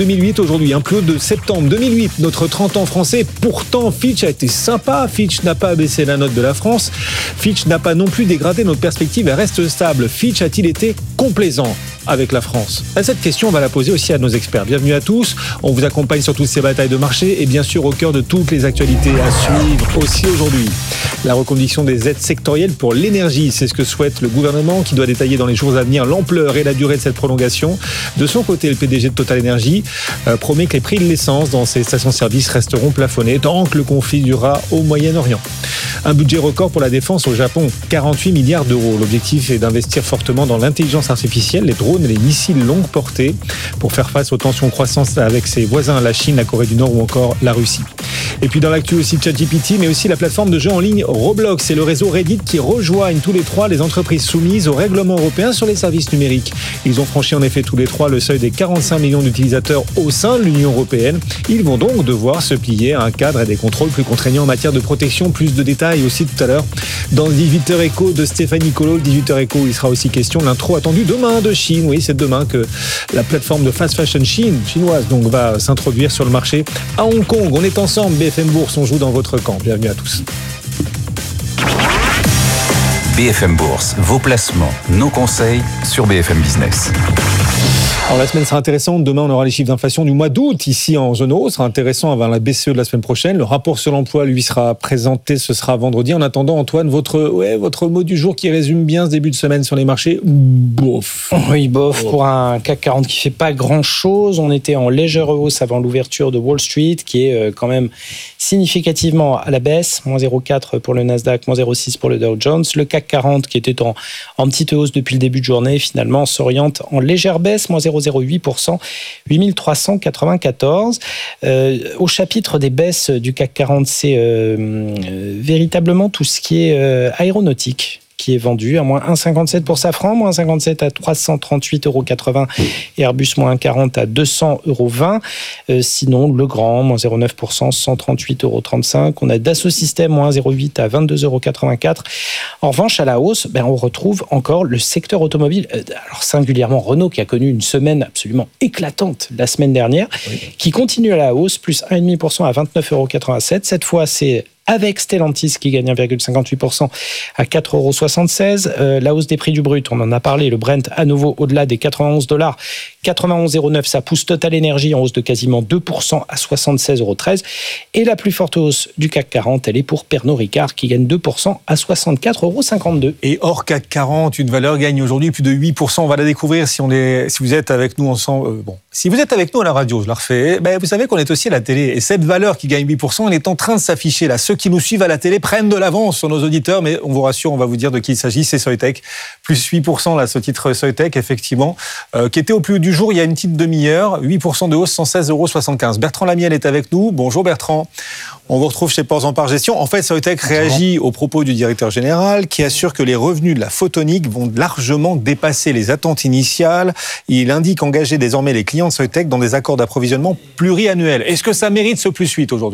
2008 aujourd'hui, un plus haut de septembre 2008, notre 30 ans français. Pourtant, Fitch a été sympa. Fitch n'a pas abaissé la note de la France. Fitch n'a pas non plus dégradé notre perspective, elle reste stable. Fitch a-t-il été complaisant avec la France? Cette question, on va la poser aussi à nos experts. Bienvenue à tous. On vous accompagne sur toutes ces batailles de marché et bien sûr au cœur de toutes les actualités à suivre aussi aujourd'hui. La reconduction des aides sectorielles pour l'énergie, c'est ce que souhaite le gouvernement qui doit détailler dans les jours à venir l'ampleur et la durée de cette prolongation. De son côté, le PDG de Total Energy promet que les prix de l'essence dans ces stations-service resteront plafonnés tant que le conflit durera au Moyen-Orient. Un budget record pour la défense au Japon, 48 milliards d'euros. L'objectif est d'investir fortement dans l'intelligence artificielle, les drones et les missiles longue portée pour faire face aux tensions croissantes avec ses voisins, la Chine, la Corée du Nord ou encore la Russie. Et puis dans l'actu aussi ChatGPT, mais aussi la plateforme de jeux en ligne Roblox et le réseau Reddit qui rejoignent tous les trois les entreprises soumises au règlement européen sur les services numériques. Ils ont franchi en effet tous les trois le seuil des 45 millions d'utilisateurs au sein de l'Union européenne. Ils vont donc devoir se plier à un cadre et des contrôles plus contraignants en matière de protection. Plus de détails aussi tout à l'heure dans le 18h Éco de Stéphanie Colo. Le 18h Éco, il sera aussi question de l'intro attendue demain de Chine. Oui, c'est demain que la plateforme de fast fashion chinoise donc va s'introduire sur le marché à Hong Kong. On est ensemble, BFM Bourse, on joue dans votre camp. Bienvenue à tous. BFM Bourse, vos placements, nos conseils sur BFM Business. Alors la semaine sera intéressante. Demain, on aura les chiffres d'inflation du mois d'août ici en zone euro. Ce sera intéressant avant la BCE de la semaine prochaine. Le rapport sur l'emploi, lui, sera présenté. Ce sera vendredi. En attendant, Antoine, votre mot du jour qui résume bien ce début de semaine sur les marchés. Bof. Oui, bof. Pour un CAC 40 qui fait pas grand-chose. On était en légère hausse avant l'ouverture de Wall Street, qui est quand même significativement à la baisse. Moins 0,4 pour le Nasdaq, moins 0,6 pour le Dow Jones. Le CAC 40, qui était en petite hausse depuis le début de journée, finalement s'oriente en légère baisse, moins 0,08%, 8394. Au chapitre des baisses du CAC 40, c'est véritablement tout ce qui est aéronautique qui est vendu à moins 1,57 pour Safran, moins 1,57 à 338,80 € et Airbus moins 1,40 à 200,20 €. Sinon, Legrand, moins 0,9%, 138,35 €. On a Dassault Systèmes, moins 0,8 à 22,84 €. En revanche, à la hausse, on retrouve encore le secteur automobile, alors singulièrement Renault qui a connu une semaine absolument éclatante la semaine dernière, qui continue à la hausse, plus 1,5% à 29,87 €. Cette fois, c'est avec Stellantis qui gagne 1,58% à 4,76 €. La hausse des prix du brut, on en a parlé, le Brent à nouveau au-delà des $91, 91,09 €, ça pousse Total Energy en hausse de quasiment 2% à 76,13 €. Et la plus forte hausse du CAC 40, elle est pour Pernod Ricard qui gagne 2% à 64,52 €. Et hors CAC 40, une valeur gagne aujourd'hui plus de 8%. On va la découvrir si vous êtes avec nous ensemble. Si vous êtes avec nous à la radio, je la refais, vous savez qu'on est aussi à la télé. Et cette valeur qui gagne 8%, elle est en train de s'afficher là. Ceux qui nous suivent à la télé prennent de l'avance sur nos auditeurs, mais on vous rassure, on va vous dire de qui il s'agit, c'est Soitec. Plus 8% là, ce titre Soitec, effectivement, qui était au plus haut du jour il y a une petite demi-heure, 8% de hausse, 116,75 €. Bertrand Lamiel est avec nous. Bonjour Bertrand. On vous retrouve chez Ports en Par Gestion. En fait, Soitec réagit aux propos du directeur général qui assure que les revenus de la photonique vont largement dépasser les attentes initiales. Il indique engager désormais les clients de Soitec dans des accords d'approvisionnement pluriannuels. Est-ce que ça mérite ce plus 8 aujourd'hui ?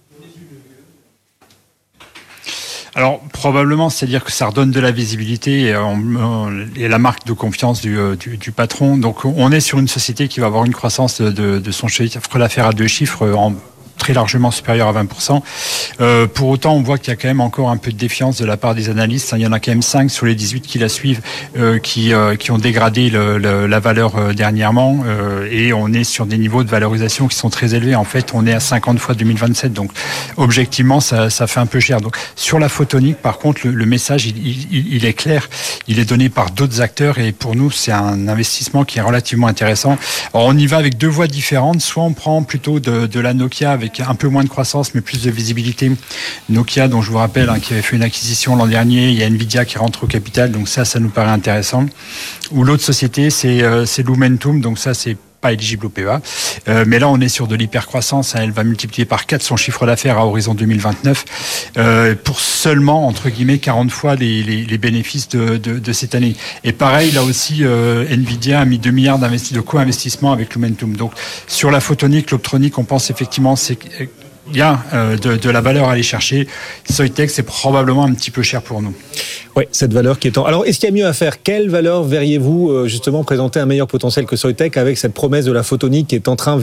Alors, probablement, c'est-à-dire que ça redonne de la visibilité et la marque de confiance du patron. Donc, on est sur une société qui va avoir une croissance de son chiffre d'affaires à 2 chiffres très largement supérieur à 20%. Pour autant, on voit qu'il y a quand même encore un peu de défiance de la part des analystes. Il y en a quand même 5 sur les 18 qui la suivent qui ont dégradé la valeur dernièrement. Et on est sur des niveaux de valorisation qui sont très élevés. En fait, on est à 50 fois 2027. Donc, objectivement, ça fait un peu cher. Donc, sur la photonique, par contre, le message, il est clair. Il est donné par d'autres acteurs. Et pour nous, c'est un investissement qui est relativement intéressant. Alors, on y va avec 2 voies différentes. Soit on prend plutôt de la Nokia avec un peu moins de croissance mais plus de visibilité. Nokia, dont je vous rappelle, qui avait fait une acquisition l'an dernier, il y a Nvidia qui rentre au capital, donc ça nous paraît intéressant. Ou l'autre société, c'est Lumentum, donc ça c'est pas éligible au PEA. Mais là, on est sur de l'hypercroissance. Elle va multiplier par 4 son chiffre d'affaires à horizon 2029 pour seulement, entre guillemets, 40 fois les bénéfices de cette année. Et pareil, là aussi, Nvidia a mis 2 milliards de co-investissement avec Lumentum. Donc, sur la photonique, l'optronique, on pense effectivement il y a de la valeur à aller chercher. Soitec, c'est probablement un petit peu cher pour nous. Oui, cette valeur qui est en... Alors, est-ce qu'il y a mieux à faire ? Quelle valeur verriez-vous justement présenter un meilleur potentiel que Soitec avec cette promesse de la photonique qui est en train